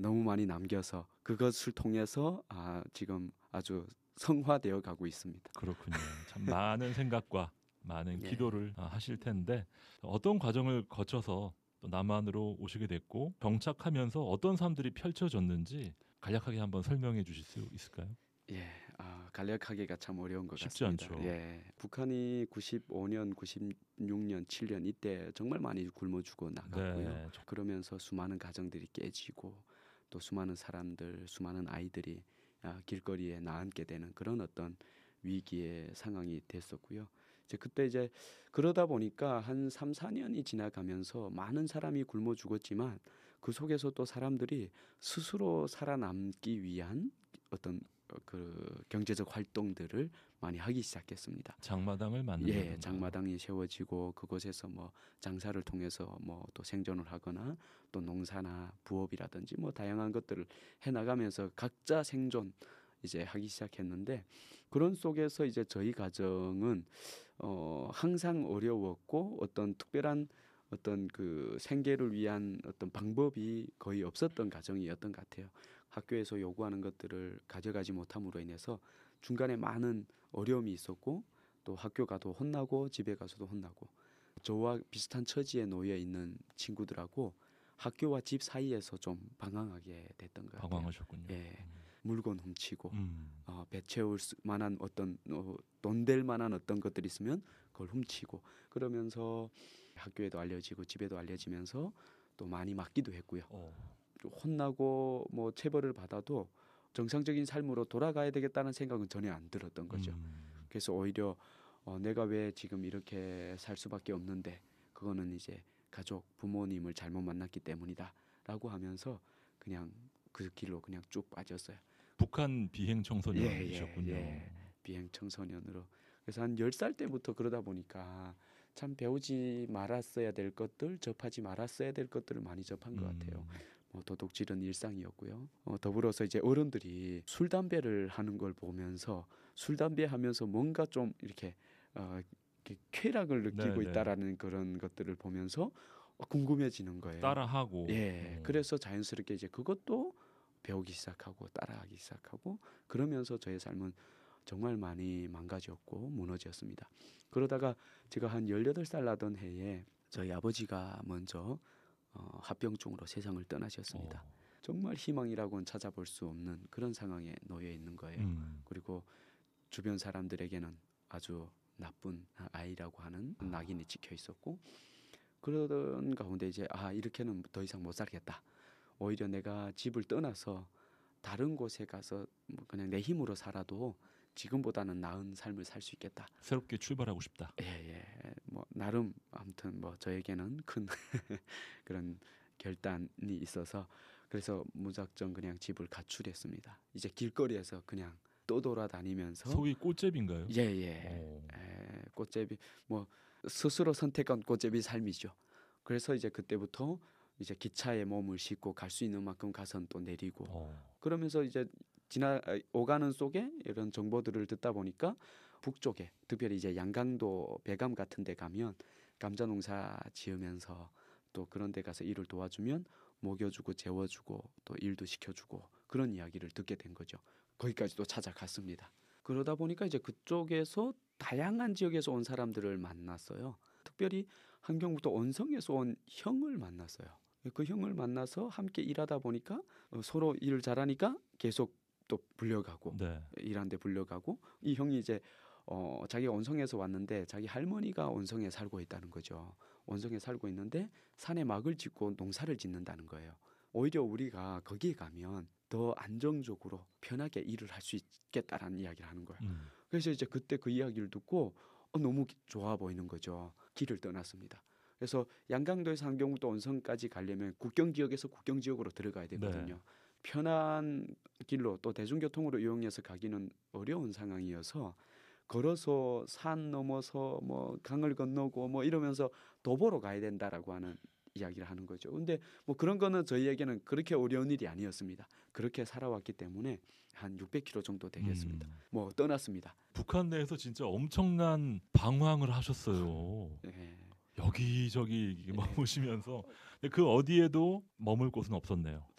너무 많이 남겨서 그것을 통해서 지금 아주 성화되어 가고 있습니다. 그렇군요. 참 많은 생각과 많은 예. 기도를 하실 텐데 어떤 과정을 거쳐서 또 남한으로 오시게 됐고 정착하면서 어떤 삶들이 펼쳐졌는지 간략하게 한번 설명해 주실 수 있을까요? 예, 간략하기가 참 어려운 것 쉽지 같습니다. 않죠. 예, 북한이 95년, 96년, 7년 이때 정말 많이 굶어 죽어 나갔고요. 네. 그러면서 수많은 가정들이 깨지고 또 수많은 사람들, 수많은 아이들이 길거리에 나앉게 되는 그런 어떤 위기의 상황이 됐었고요. 그때 그러다 보니까 한 3, 4년이 지나가면서 많은 사람이 굶어 죽었지만 그 속에서 또 사람들이 스스로 살아남기 위한 어떤 그 경제적 활동들을 많이 하기 시작했습니다. 장마당을 만든다든가. 예, 장마당이 세워지고 그곳에서 뭐 장사를 통해서 뭐 또 생존을 하거나 또 농사나 부업이라든지 뭐 다양한 것들을 해 나가면서 각자 생존 이제 하기 시작했는데 그런 속에서 이제 저희 가정은 항상 어려웠고 어떤 특별한 어떤 그 생계를 위한 어떤 방법이 거의 없었던 가정이었던 것 같아요. 학교에서 요구하는 것들을 가져가지 못함으로 인해서 중간에 많은 어려움이 있었고 또 학교 가도 혼나고 집에 가서도 혼나고 저와 비슷한 처지에 놓여 있는 친구들하고 학교와 집 사이에서 좀 방황하게 됐던 것 같아요. 방황하셨군요. 예, 물건 훔치고 음. 배 채울 만한 어떤 돈 될 만한 어떤 것들이 있으면 그걸 훔치고 그러면서 학교에도 알려지고 집에도 알려지면서 또 많이 맞기도 했고요. 혼나고 뭐 체벌을 받아도 정상적인 삶으로 돌아가야 되겠다는 생각은 전혀 안 들었던 거죠. 그래서 오히려 내가 왜 지금 이렇게 살 수밖에 없는데 그거는 이제 가족 부모님을 잘못 만났기 때문이다라고 하면서 그냥 그 길로 그냥 쭉 빠졌어요. 북한 비행 청소년이셨군요. 예. 비행 청소년으로. 그래서 한 10살 때부터 그러다 보니까 참 배우지 말았어야 될 것들, 접하지 말았어야 될 것들을 많이 접한 것 같아요. 뭐 도둑질은 일상이었고요. 더불어서 이제 어른들이 술 담배를 하는 걸 보면서 술 담배 하면서 뭔가 좀 이렇게 쾌락을 느끼고 네네. 있다라는 그런 것들을 보면서 궁금해지는 거예요. 따라하고. 예. 그래서 자연스럽게 이제 그것도 배우기 시작하고 따라하기 시작하고 그러면서 저의 삶은 정말 많이 망가졌고 무너졌습니다. 그러다가 제가 한 18살 나던 해에 저희 아버지가 먼저 합병증으로 세상을 떠나셨습니다. 정말 희망이라고는 찾아볼 수 없는 그런 상황에 놓여 있는 거예요. 그리고 주변 사람들에게는 아주 나쁜 아이라고 하는 낙인이 찍혀 있었고 그러던 가운데 이제 이렇게는 더 이상 못 살겠다. 오히려 내가 집을 떠나서 다른 곳에 가서 뭐 그냥 내 힘으로 살아도 지금보다는 나은 삶을 살 수 있겠다. 새롭게 출발하고 싶다. 예. 뭐 나름 아무튼 뭐 저에게는 큰 그런 결단이 있어서 그래서 무작정 그냥 집을 가출했습니다. 이제 길거리에서 그냥 떠돌아다니면서 소위 꽃제비인가요? 예. 꽃제비 뭐 스스로 선택한 꽃제비 삶이죠. 그래서 이제 그때부터 이제 기차에 몸을 싣고 갈 수 있는 만큼 가선 또 내리고 그러면서 이제 오가는 속에 이런 정보들을 듣다 보니까 북쪽에 특별히 이제 양강도 배감 같은 데 가면 감자 농사 지으면서 또 그런 데 가서 일을 도와주면 먹여주고 재워주고 또 일도 시켜주고 그런 이야기를 듣게 된 거죠. 거기까지도 찾아갔습니다. 그러다 보니까 이제 그쪽에서 다양한 지역에서 온 사람들을 만났어요. 특별히 한경부터 원성에서 온 형을 만났어요. 그 형을 만나서 함께 일하다 보니까 서로 일을 잘하니까 계속 또 불려가고 일하는데 불려가고 이 형이 이제 자기가 원성에서 왔는데 자기 할머니가 원성에 살고 있다는 거죠. 원성에 살고 있는데 산에 막을 짓고 농사를 짓는다는 거예요. 오히려 우리가 거기에 가면 더 안정적으로 편하게 일을 할 수 있겠다라는 이야기를 하는 거예요. 그래서 이제 그때 그 이야기를 듣고 너무 좋아 보이는 거죠. 길을 떠났습니다. 그래서 양강도에서 한경부터 원성까지 가려면 국경지역에서 국경지역으로 들어가야 되거든요. 편한 길로 또 대중교통으로 이용해서 가기는 어려운 상황이어서 걸어서 산 넘어서 뭐 강을 건너고 뭐 이러면서 도보로 가야 된다라고 하는 이야기를 하는 거죠. 근데 뭐 그런 거는 저희에게는 그렇게 어려운 일이 아니었습니다. 그렇게 살아왔기 때문에 한 600km 정도 되겠습니다. 뭐 떠났습니다. 북한 내에서 진짜 엄청난 방황을 하셨어요. 여기저기 머무시면서 그 어디에도 머물 곳은 없었네요.